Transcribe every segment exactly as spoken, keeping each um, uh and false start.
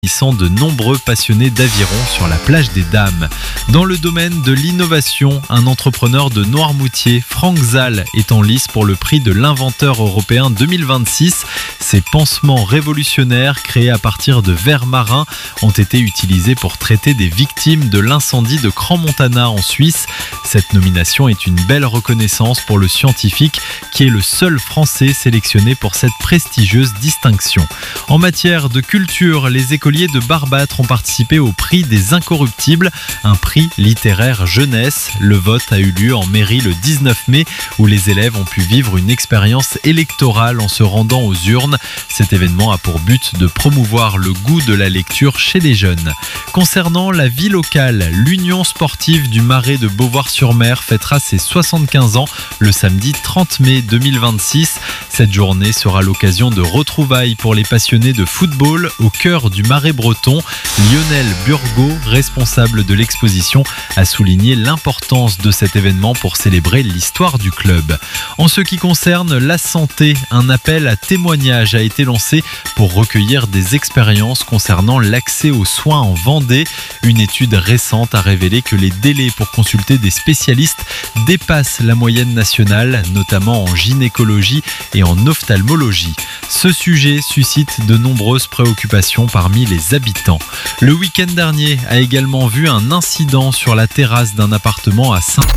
réunissant de nombreux passionnés d'aviron sur la plage des Dames. Dans le domaine de l'innovation, un entrepreneur de Noirmoutier, Franck Zal, est en lice pour le prix de l'inventeur européen deux mille vingt-six. Ces pansements révolutionnaires, créés à partir de vers marins, ont été utilisés pour traiter des victimes de l'incendie de Crans-Montana en Suisse. Cette nomination est une belle reconnaissance pour le scientifique qui est le seul Français sélectionné pour cette prestigieuse distinction. En matière de culture, les écoliers de Barbâtre ont participé au prix des Incorruptibles, un prix littéraire jeunesse. Le vote a eu lieu en mairie le dix-neuf mai, où les élèves ont pu vivre une expérience électorale en se rendant aux urnes. Cet événement a pour but de promouvoir le goût de la lecture chez les jeunes. Concernant la vie locale, l'Union sportive du Marais de Beauvoir-sur-Mer fêtera ses soixante-quinze ans le samedi trente mai deux mille vingt-six. Cette journée sera l'occasion de retrouvailles pour les passionnés de football au cœur du Marais breton. Lionel Burgot, responsable de l'exposition, a souligné l'importance de cet événement pour célébrer l'histoire du club. En ce qui concerne la santé, un appel à témoignages a été lancé pour recueillir des expériences concernant l'accès aux soins en Vendée. Une étude récente a révélé que les délais pour consulter des spécialistes dépassent la moyenne nationale, notamment en gynécologie et en ophtalmologie. Ce sujet suscite de nombreuses préoccupations parmi les habitants. Le week-end dernier a également vu un incident sur la terrasse d'un appartement à Saint.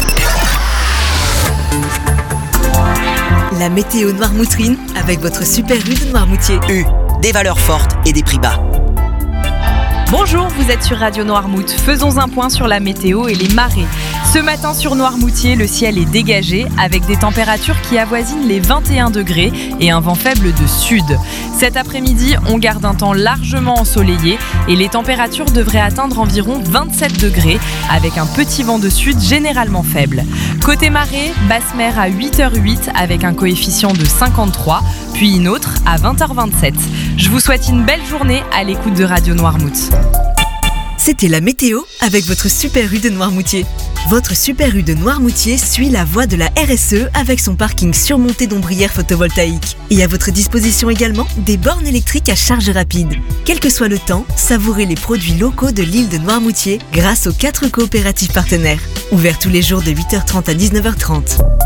La météo Noirmoutrine avec votre Super U de Noirmoutier. U, des valeurs fortes et des prix bas. Bonjour, vous êtes sur Radio Noirmout. Faisons un point sur la météo et les marées. Ce matin sur Noirmoutier, le ciel est dégagé avec des températures qui avoisinent les vingt et un degrés et un vent faible de sud. Cet après-midi, on garde un temps largement ensoleillé et les températures devraient atteindre environ vingt-sept degrés avec un petit vent de sud généralement faible. Côté marée, basse mer à huit heures huit avec un coefficient de cinquante-trois, puis une autre à vingt heures vingt-sept. Je vous souhaite une belle journée à l'écoute de Radio Noirmout. C'était la météo avec votre Super U de Noirmoutier. Votre Super U de Noirmoutier suit la voie de la R S E avec son parking surmonté d'ombrières photovoltaïques. Et à votre disposition également des bornes électriques à charge rapide. Quel que soit le temps, savourez les produits locaux de l'île de Noirmoutier grâce aux quatre coopératives partenaires. Ouverts tous les jours de huit heures trente à dix-neuf heures trente.